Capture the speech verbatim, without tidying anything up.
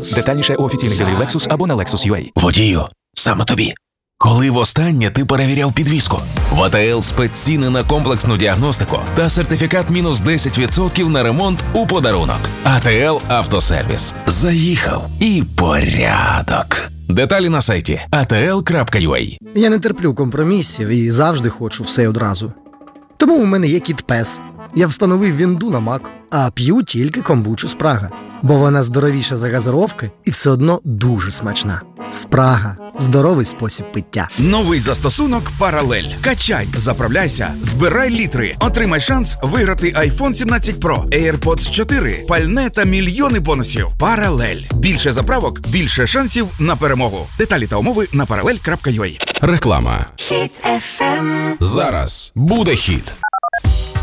Детальніше у офіційних дилерів Lexus або на Lexus точка ю а. Водію, саме тобі. Коли востаннє ти перевіряв підвіску? В АТЛ спецціни на комплексну діагностику та сертифікат мінус десять відсотків на ремонт у подарунок. АТЛ Автосервіс. Заїхав і порядок. Деталі на сайті а те ел крапка ю а. Я не терплю компромісів і завжди хочу все одразу. Тому у мене є кіт-пес. Я встановив вінду на Мак, а п'ю тільки комбучу Спрага. Бо вона здоровіша за газировки і все одно дуже смачна. Спрага – здоровий спосіб пиття. Новий застосунок «Паралель». Качай, заправляйся, збирай літри. Отримай шанс виграти айфон сімнадцять про, ейрподс чотири, пальне та мільйони бонусів. «Паралель». Більше заправок, більше шансів на перемогу. Деталі та умови на паралель крапка ю а. Реклама. Хіт еф ем. Зараз буде хіт.